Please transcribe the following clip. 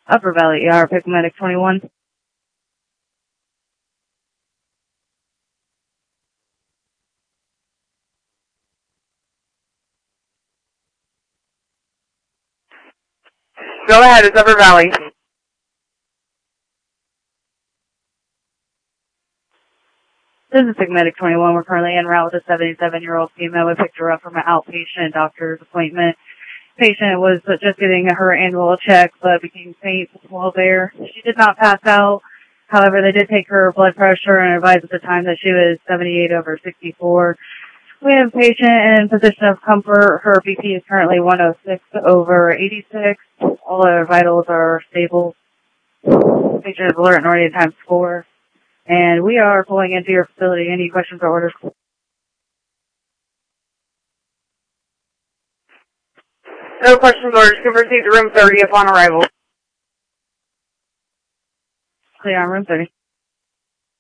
Upper Valley ER, pick medic 21. Go ahead, it's Upper Valley. This is pick medic 21. We're currently en route with a 77-year-old female. We picked her up from an outpatient doctor's appointment. Patient was just getting her annual check, but became faint while there. She did not pass out. However, they did take her blood pressure and advised at the time that she was 78/64. We have a patient in position of comfort. Her BP is currently 106/86. All other vitals are stable. Patient is alert and already at times 4. And we are pulling into your facility. Any questions or orders? No questions or orders. Can proceed to room 30 upon arrival. Clear on room 30.